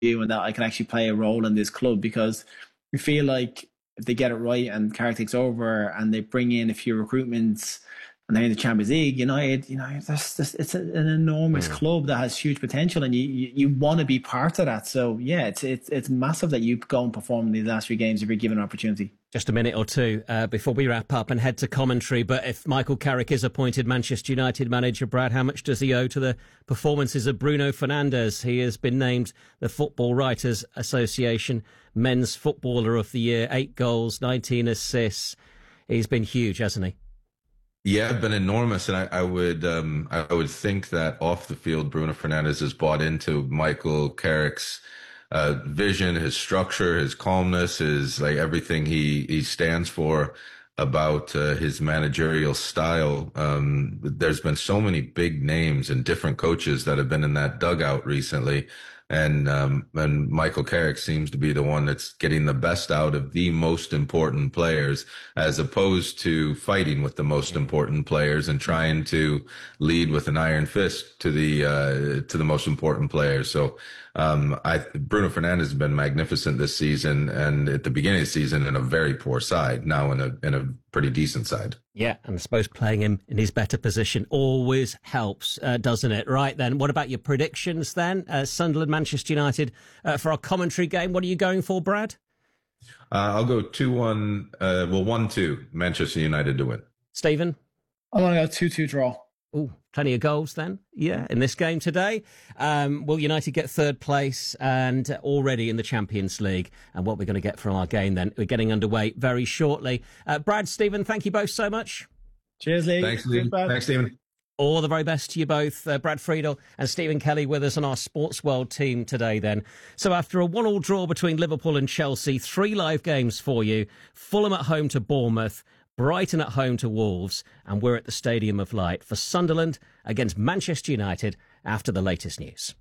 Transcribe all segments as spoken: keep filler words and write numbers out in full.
and that I can actually play a role in this club, because we feel like if they get it right and Carrick takes over and they bring in a few recruitments and they're in the Champions League, United, you know, that's, that's, it's a, an enormous mm. club that has huge potential, and you, you, you want to be part of that. So yeah, it's, it's, it's massive that you go and perform in these last few games if you're given an opportunity. Just a minute or two uh, before we wrap up and head to commentary. But if Michael Carrick is appointed Manchester United manager, Brad, how much does he owe to the performances of Bruno Fernandes? He has been named the Football Writers Association Men's Footballer of the Year. Eight goals, nineteen assists. He's been huge, hasn't he? Yeah, been enormous, and I, I would um, I would think that off the field, Bruno Fernandes has bought into Michael Carrick's Uh, vision, his structure, his calmness, his like everything he he stands for about uh, his managerial style. Um, there's been so many big names and different coaches that have been in that dugout recently, and um, and Michael Carrick seems to be the one that's getting the best out of the most important players, as opposed to fighting with the most important players and trying to lead with an iron fist to the uh, to the most important players. So. Um, I, Bruno Fernandes has been magnificent this season, and at the beginning of the season in a very poor side, now in a in a pretty decent side. Yeah, and I suppose playing him in his better position always helps, uh, doesn't it? Right then, what about your predictions then? Uh, Sunderland, Manchester United uh, for our commentary game. What are you going for, Brad? Uh, I'll go two one, uh, well, one two, Manchester United to win. Stephen? I want to go two two draw. Oh, plenty of goals then, yeah, in this game today. Um, will United get third place and already in the Champions League? And what we're going to get from our game then? We're getting underway very shortly. Uh, Brad, Stephen, thank you both so much. Cheers, Lee. Thanks, Lee. Thanks, Stephen. All the very best to you both. Uh, Brad Friedel and Stephen Kelly with us on our Sports World team today then. So after a one-all draw between Liverpool and Chelsea, three live games for you. Fulham at home to Bournemouth, Brighton at home to Wolves, and we're at the Stadium of Light for Sunderland against Manchester United after the latest news.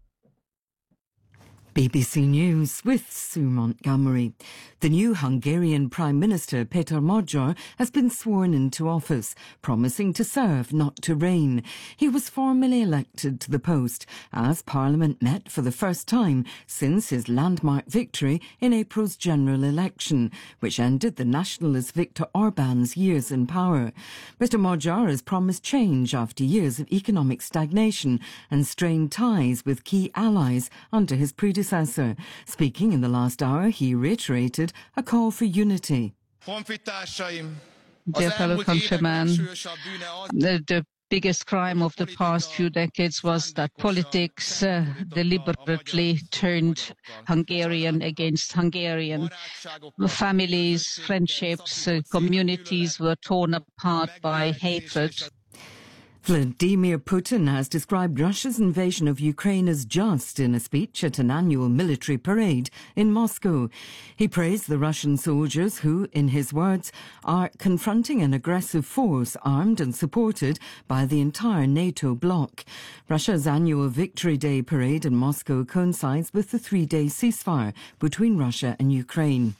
B B C News with Sue Montgomery. The new Hungarian Prime Minister Péter Magyar has been sworn into office, promising to serve, not to reign. He was formally elected to the post as Parliament met for the first time since his landmark victory in April's general election, which ended the nationalist Viktor Orbán's years in power. Mister Magyar has promised change after years of economic stagnation and strained ties with key allies under his predecessor. Speaking in the last hour, he reiterated a call for unity. Dear fellow countrymen, the, the biggest crime of the past few decades was that politics uh, deliberately turned Hungarian against Hungarian. Families, friendships, uh, communities were torn apart by hatred. Vladimir Putin has described Russia's invasion of Ukraine as just in a speech at an annual military parade in Moscow. He praised the Russian soldiers who, in his words, are confronting an aggressive force armed and supported by the entire NATO bloc. Russia's annual Victory Day parade in Moscow coincides with the three-day ceasefire between Russia and Ukraine.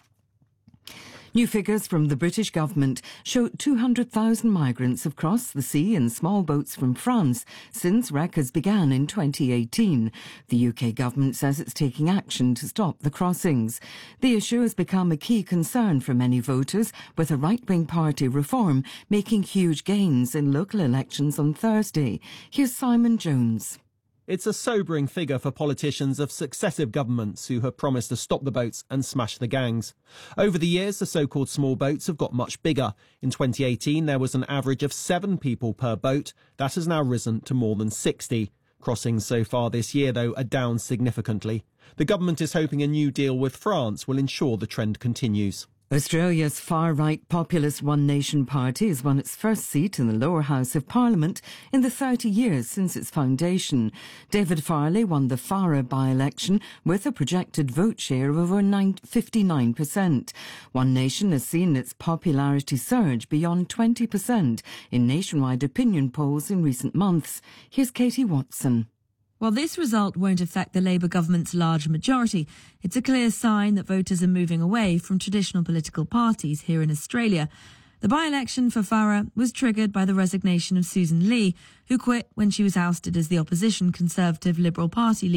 New figures from the British government show two hundred thousand migrants have crossed the sea in small boats from France since records began in twenty eighteen. The U K government says it's taking action to stop the crossings. The issue has become a key concern for many voters, with a right-wing party Reform making huge gains in local elections on Thursday. Here's Simon Jones. It's a sobering figure for politicians of successive governments who have promised to stop the boats and smash the gangs. Over the years, the so-called small boats have got much bigger. In twenty eighteen, there was an average of seven people per boat. That has now risen to more than sixty. Crossings so far this year, though, are down significantly. The government is hoping a new deal with France will ensure the trend continues. Australia's far-right populist One Nation Party has won its first seat in the lower house of Parliament in the thirty years since its foundation. David Farley won the Farrer by-election with a projected vote share of over fifty-nine percent. One Nation has seen its popularity surge beyond twenty percent in nationwide opinion polls in recent months. Here's Katie Watson. While this result won't affect the Labour government's large majority, it's a clear sign that voters are moving away from traditional political parties here in Australia. The by-election for Farrer was triggered by the resignation of Susan Lee, who quit when she was ousted as the opposition Conservative Liberal Party leader.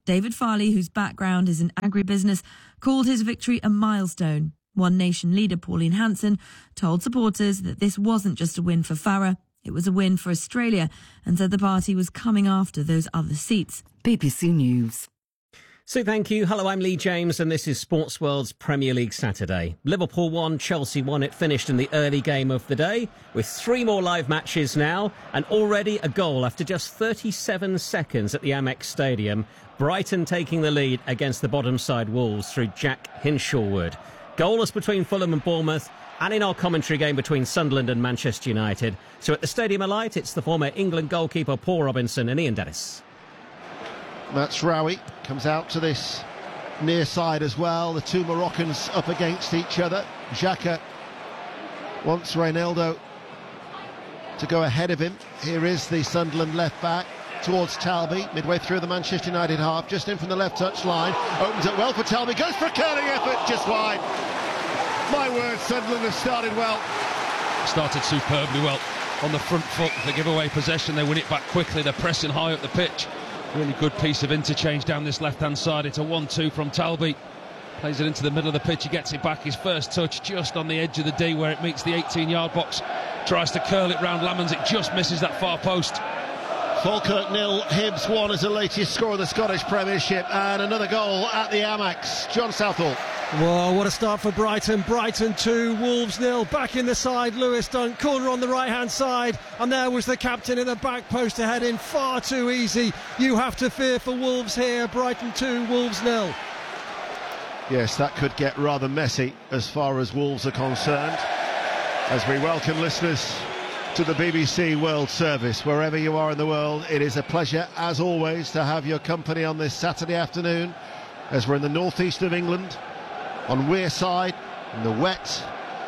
David Farley, whose background is in agribusiness, called his victory a milestone. One Nation leader Pauline Hanson told supporters that this wasn't just a win for Farah, it was a win for Australia, and said the party was coming after those other seats. B B C News. So thank you. Hello, I'm Lee James, and this is Sports World's Premier League Saturday. Liverpool won, Chelsea won. It finished in the early game of the day, with three more live matches now, and already a goal after just thirty-seven seconds at the Amex Stadium. Brighton taking the lead against the bottom side Wolves through Jack Hinshawwood. Goalless between Fulham and Bournemouth, and in our commentary game between Sunderland and Manchester United. So at the Stadium Alight, it's the former England goalkeeper Paul Robinson and Ian Dennis. Mazraoui comes out to this near side as well. The two Moroccans up against each other. Xhaka wants Reynaldo to go ahead of him. Here is the Sunderland left back towards Talby, midway through the Manchester United half, just in from the left touch line. Opens it well for Talby, goes for a curling effort, just wide. My word, Sunderland have started well. Started superbly well on the front foot. They give away possession, they win it back quickly, they're pressing high up the pitch. Really good piece of interchange down this left-hand side. It's a one two from Talby. Plays it into the middle of the pitch, he gets it back. His first touch just on the edge of the D where it meets the eighteen-yard box. Tries to curl it round Lamans, it just misses that far post. Falkirk nil, Hibs one as the latest score of the Scottish Premiership, and another goal at the Amex. John Southall. Well, what a start for Brighton. Brighton two, Wolves nil. Back in the side, Lewis Dunk, corner on the right-hand side, and there was the captain in the back post to head in. Far too easy. You have to fear for Wolves here. Brighton two, Wolves nil. Yes, that could get rather messy as far as Wolves are concerned. As we welcome listeners to the B B C World Service, wherever you are in the world, it is a pleasure, as always, to have your company on this Saturday afternoon, as we're in the northeast of England, on Wearside, in the wet,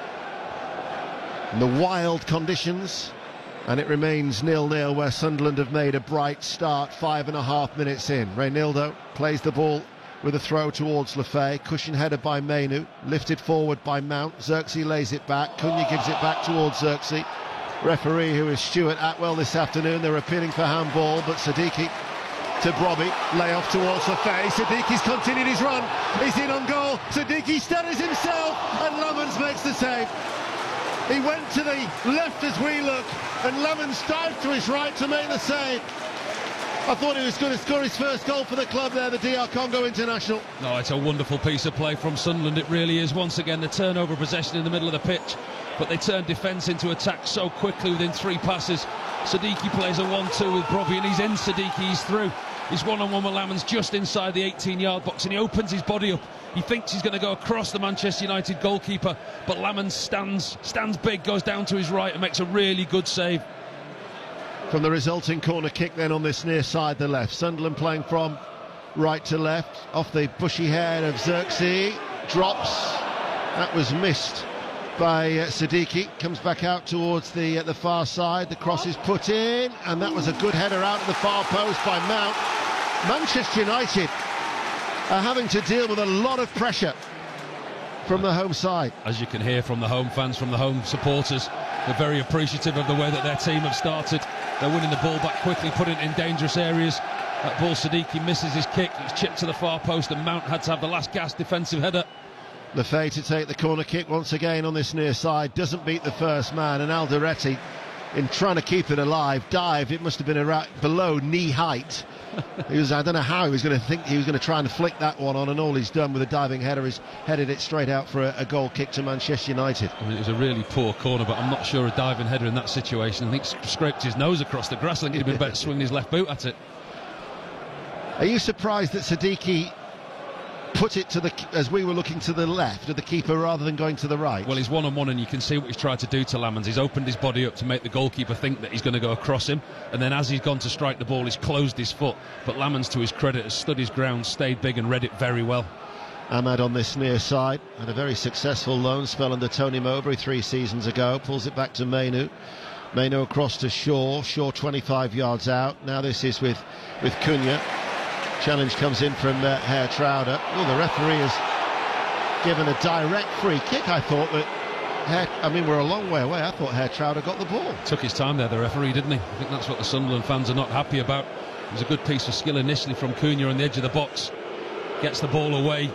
in the wild conditions, and it remains nil nil where Sunderland have made a bright start five and a half minutes in. Reynaldo plays the ball with a throw towards Lefay, cushion header by Mainoo, lifted forward by Mount, Xerxes lays it back, Cunha gives it back towards Xerxes. Referee, who is Stuart Atwell this afternoon, they're appealing for handball, but Siddiqui to Brobby, lay off towards Lefay. Siddiqui's continued his run, he's in on goal, Siddiqui stutters himself, and Lamans makes the save. He went to the left as we look, and Lamans dived to his right to make the save. I thought he was going to score his first goal for the club there, the D R Congo international. No, it's a wonderful piece of play from Sunderland, it really is. Once again, the turnover possession in the middle of the pitch, but they turn defence into attack so quickly within three passes. Siddiqui plays a one two with Brobby, and he's in. Siddiqui, he's through. He's one-on-one with Lamans just inside the eighteen-yard box, and he opens his body up. He thinks he's going to go across the Manchester United goalkeeper, but Lamans stands, stands big, goes down to his right and makes a really good save. From the resulting corner kick then on this near side, the left. Sunderland playing from right to left, off the bushy head of Xerxes, drops. That was missed by uh, Siddiqui, comes back out towards the uh, the far side, the cross is put in, and that was a good header out of the far post by Mount. Manchester United are having to deal with a lot of pressure from the home side. As you can hear from the home fans, from the home supporters, they're very appreciative of the way that their team have started. They're winning the ball back quickly, putting it in dangerous areas. That ball, Siddiqui misses his kick, it's chipped to the far post, and Mount had to have the last gasp defensive header. Lefay to take the corner kick once again on this near side, doesn't beat the first man, and Alderete, in trying to keep it alive, dived. It must have been around below knee height. He was, I don't know how he was going to think he was going to try and flick that one on, and all he's done with a diving header is headed it straight out for a, a goal kick to Manchester United. I mean, it was a really poor corner, but I'm not sure a diving header in that situation. I think scraped his nose across the grass. I think he'd been better swinging his left boot at it. Are you surprised that Siddiqui put it to the, as we were looking to the left of the keeper rather than going to the right? Well, he's one-on-one, and you can see what he's tried to do to Lamans. He's opened his body up to make the goalkeeper think that he's going to go across him, and then as he's gone to strike the ball, he's closed his foot. But Lamans, to his credit, has stood his ground, stayed big and read it very well. Ahmad on this near side had a very successful loan spell under Tony Mowbray three seasons ago, pulls it back to Mainoo. Mainoo across to Shaw, Shaw twenty-five yards out. Now this is with, with Cunha. Challenge comes in from uh, Herr Trauder. Oh, the referee has given a direct free kick. I thought that Herr, I mean, we're a long way away. I thought Herr Trauder got the ball. Took his time there, the referee, didn't he? I think that's what the Sunderland fans are not happy about. It was a good piece of skill initially from Cunha on the edge of the box. Gets the ball away.